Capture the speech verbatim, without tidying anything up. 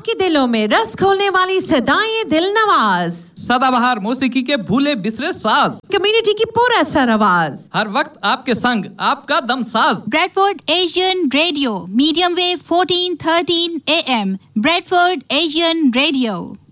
आपके दिलों में रस खोलने वाली सदाएं दिल नवाज, सदाबहार मौसीकी के भूले बिसरे साज, कम्युनिटी की पूरा सर आवाज, हर वक्त आपके संग आपका दम साज। Bradford Asian radio, medium wave fourteen thirteen A M, Bradford Asian radio.